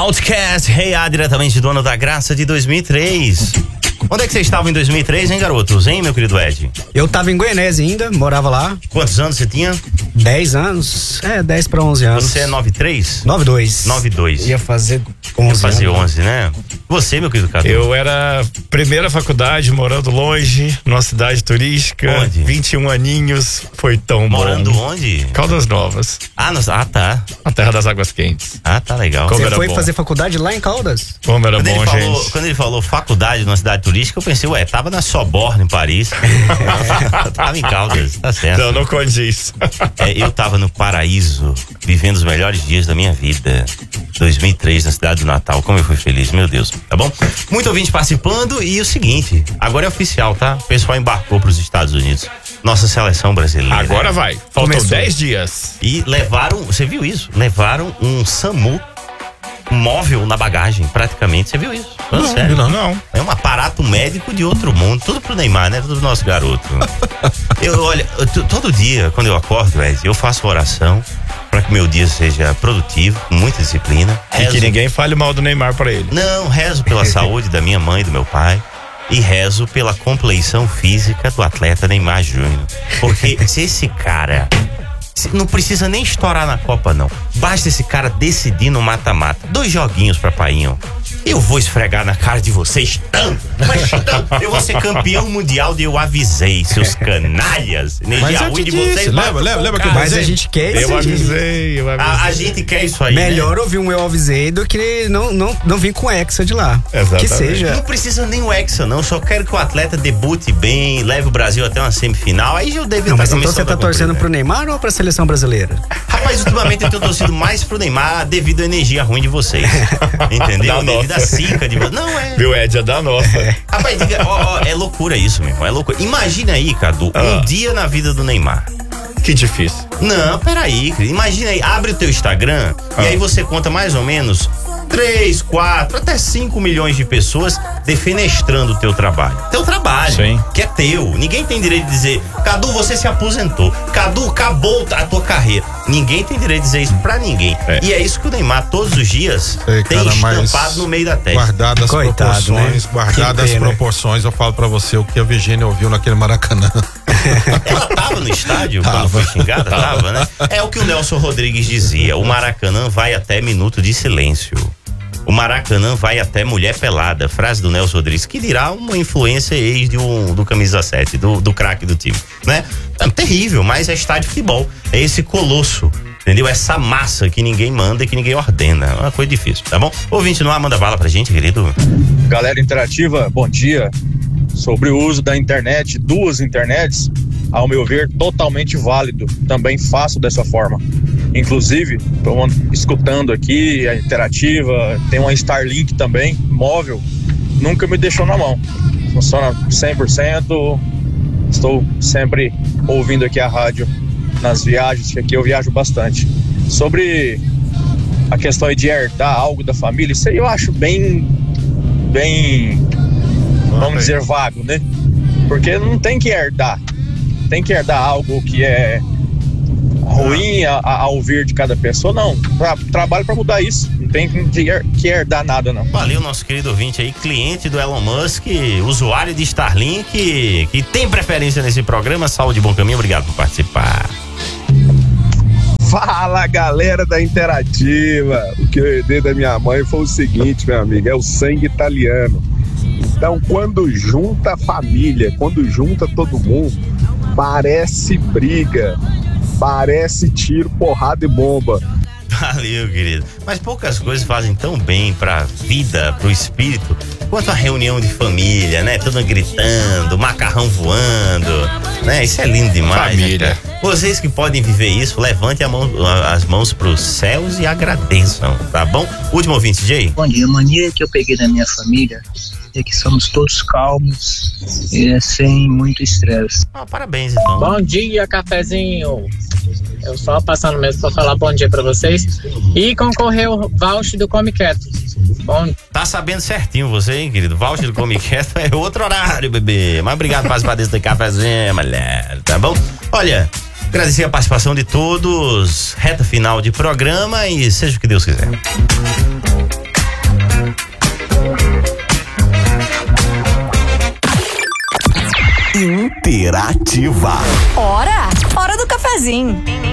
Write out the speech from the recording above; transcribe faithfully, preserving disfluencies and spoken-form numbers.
Outcast, Hey A, diretamente do ano da graça de dois mil e três. Onde é que você estava em dois mil e três, hein, garotos? Hein, meu querido Ed? Eu tava em Goianésia ainda, morava lá. Quantos anos você tinha? dez anos. É, dez pra onze anos. Você é nove três? nove dois. nove dois. Ia fazer onze Ia fazer anos. onze, né? Você, meu querido Cadu? Eu era primeira faculdade, morando longe, numa cidade turística. Onde? vinte e um aninhos, foi tão Morando bom. onde? Caldas Novas, Ah, nos... ah, tá. a terra das águas quentes. Ah, tá legal. Como Você era foi bom. fazer faculdade lá em Caldas? Como era Quando ele, bom, falou, gente. quando ele falou faculdade numa cidade turística, eu pensei, ué, tava na Soborno, em Paris. É, tava em Caldas, tá certo. Não, não condiz. É, eu tava no paraíso, vivendo os melhores dias da minha vida. dois mil e três, na cidade do Natal. Como eu fui feliz, meu Deus. Tá bom? Muito ouvinte participando e o seguinte, agora é oficial, tá? O pessoal embarcou pros Estados Unidos. Nossa seleção brasileira. Agora vai. Faltam Começou. dez dias. E levaram, você viu isso? Levaram um SAMU móvel na bagagem, praticamente. Você viu isso? Falando Não, sério. não, não. É um aparato médico de outro mundo. Tudo pro Neymar, né? Tudo pro nosso garoto. eu, olha, eu, t- todo dia, quando eu acordo, Ed, eu faço oração para que meu dia seja produtivo, com muita disciplina. E que ninguém fale mal do Neymar pra ele. Não, rezo pela saúde da minha mãe e do meu pai. E rezo pela compleição física do atleta Neymar Júnior. Porque se esse cara... se- não precisa nem estourar na Copa, não. Basta esse cara decidir no mata-mata. Dois joguinhos pra Painho. Eu vou esfregar na cara de vocês tanto, mas tanto. Eu vou ser campeão mundial de eu avisei, seus canalhas. Energia Mas eu ruim te de disse, vocês. lembra, bate lembra, com lembra o que eu cara. Mas a gente quer Eu esse dia. avisei, eu avisei. A, a gente quer isso aí, Melhor né? ouvir um eu avisei do que não, não, não vir com Hexa de lá. Exatamente. Que seja. Não precisa nem o Hexa, não. Só quero que o atleta debute bem, leve o Brasil até uma semifinal. Aí já deve Não, estar mas com a então missão você tá da torcendo cumprida. pro Neymar ou pra seleção brasileira? Rapaz, ultimamente eu tenho torcido mais pro Neymar devido à energia ruim de vocês. Entendeu? Da Devido à nossa. zica de vocês. Não é. Viu, Ed? É da nossa. Rapaz, diga, ó, ó, é loucura isso, meu irmão. É loucura. Imagina aí, Cadu, Ah. um dia na vida do Neymar. Que difícil. Não, peraí, Cris. Imagina aí, abre o teu Instagram Ah. e aí você conta mais ou menos três, quatro, até cinco milhões de pessoas defenestrando o teu trabalho. Teu trabalho, Sim. que é teu. Ninguém tem direito de dizer, Cadu, você se aposentou. Cadu, acabou a tua carreira. Ninguém tem direito de dizer isso pra ninguém. É. E é isso que o Neymar, todos os dias, Sei, tem cara, mas estampado no meio da testa. Guardadas as Coitado, proporções, né? guardadas Que as pena. proporções, eu falo pra você o que a Virgínia ouviu naquele Maracanã. Ela tava no estádio quando Tava. foi xingada? Tava, né? É o que o Nelson Rodrigues dizia. O Maracanã vai até minuto de silêncio. O Maracanã vai até mulher pelada. Frase do Nelson Rodrigues, que dirá uma influência ex de um, do camisa sete, do, do craque do time, né? É terrível, mas é estádio de futebol. É esse colosso, entendeu? Essa massa que ninguém manda e que ninguém ordena. É uma coisa difícil, tá bom? Ouvinte no ar, manda bala pra gente, querido. Galera interativa, bom dia. Sobre o uso da internet, duas internets, ao meu ver, totalmente válido. Também faço dessa forma. Inclusive, estou escutando aqui a interativa, tem uma Starlink também, móvel, nunca me deixou na mão. Funciona cem por cento. Estou sempre ouvindo aqui a rádio nas viagens, que aqui eu viajo bastante. Sobre a questão aí de herdar algo da família, isso aí eu acho bem, bem, vamos dizer, vago, né? Porque não tem que herdar. Tem que herdar algo que é ruim a, a, ao vir de cada pessoa, não. Tra, trabalho para mudar isso. Não tem que, her, que herdar nada, não. Valeu, nosso querido ouvinte aí, cliente do Elon Musk, usuário de Starlink, que tem preferência nesse programa. Saúde e bom caminho, obrigado por participar. Fala, galera da Interativa. O que eu herdei da minha mãe foi o seguinte, meu amigo, é o sangue italiano. Então, quando junta a família, quando junta todo mundo, parece briga, parece tiro, porrada e bomba. Valeu, querido. Mas poucas coisas fazem tão bem pra vida, pro espírito, quanto a reunião de família, né? Todo mundo gritando, macarrão voando, né? Isso é lindo demais. Família. Né, cara? Vocês que podem viver isso, levantem a mão, as mãos pros céus e agradeçam, tá bom? Último ouvinte, Jay. Bom dia, a mania que eu peguei da minha família é que somos todos calmos e sem muito estresse. Ah, parabéns, então. Bom dia, cafezinho. Eu só passando mesmo pra falar bom dia pra vocês. E concorreu o voucher do Come Quieto. Bom. Tá sabendo certinho você, hein, querido? Voucher do Come Quieto é outro horário, bebê. Mas obrigado por participar desse cafezinho, mulher. Tá bom? Olha, agradecer a participação de todos. Reta final de programa e seja o que Deus quiser. Interativa. Hora, hora do cafezinho.